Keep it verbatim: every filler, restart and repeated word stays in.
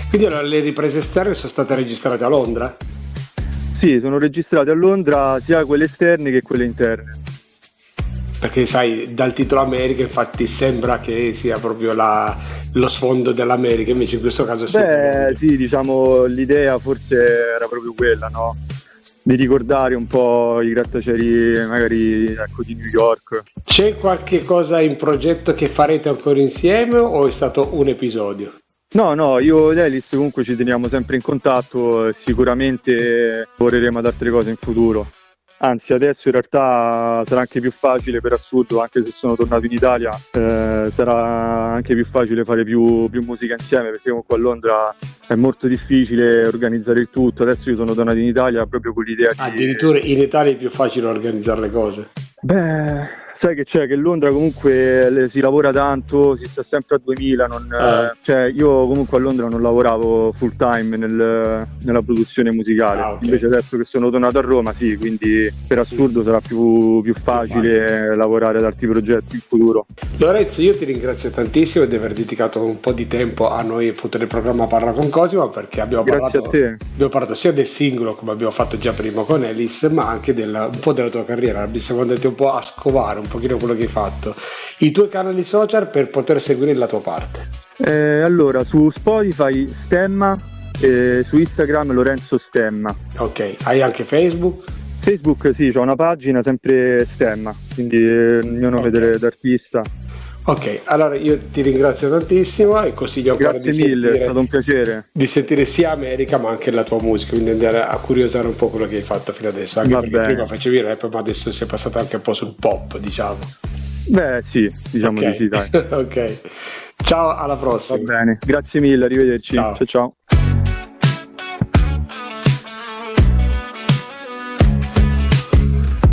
Quindi allora, le riprese esterne sono state registrate a Londra? Sì, sono registrate a Londra sia quelle esterne che quelle interne. Perché sai, dal titolo America infatti sembra che sia proprio la, lo sfondo dell'America, invece in questo caso sì. Beh, sì, diciamo l'idea forse era proprio quella, no? Di ricordare un po' i grattacieli magari, ecco, di New York. C'è qualche cosa in progetto che farete ancora insieme o è stato un episodio? No, no, io ed Elis comunque ci teniamo sempre in contatto, sicuramente lavoreremo ad altre cose in futuro. Anzi, adesso in realtà sarà anche più facile, per assurdo, anche se sono tornato in Italia, eh, sarà anche più facile fare più, più musica insieme, perché comunque a Londra è molto difficile organizzare il tutto. Adesso io sono tornato in Italia proprio con l'idea di... Addirittura in Italia è più facile organizzare le cose? Beh... Sai che c'è, che Londra comunque le, si lavora tanto, si sta sempre a duemila, non, eh. cioè io comunque a Londra non lavoravo full time nel, nella produzione musicale, ah, okay. Invece adesso che sono tornato a Roma sì, quindi per assurdo sarà più, più facile lavorare ad altri progetti in futuro. Lorenzo, io ti ringrazio tantissimo di aver dedicato un po' di tempo a noi del programma Parla con Cosimo, perché abbiamo Grazie parlato, a te. abbiamo parlato sia del singolo, come abbiamo fatto già prima con Elis, ma anche della, un po' della tua carriera. Siamo andati un po' a scovare un pochino quello che hai fatto, i tuoi canali social per poter seguire la tua parte. Eh, allora, su Spotify Stemma, eh, su Instagram Lorenzo Stemma. Ok, hai anche Facebook? Facebook sì, c'ho una pagina sempre Stemma, quindi eh, il mio nome okay. d'artista. Ok, allora io ti ringrazio tantissimo e consiglio ancora Grazie di mille, sentire, è stato un piacere. Di sentire sia America ma anche la tua musica, quindi andare a curiosare un po' quello che hai fatto fino adesso, anche Va perché bene. prima facevi rap ma adesso sei passato anche un po' sul pop, diciamo. Beh sì, diciamo okay. di sì, dai. Ok, ciao, alla prossima. Va bene, grazie mille, arrivederci. Ciao, ciao. ciao.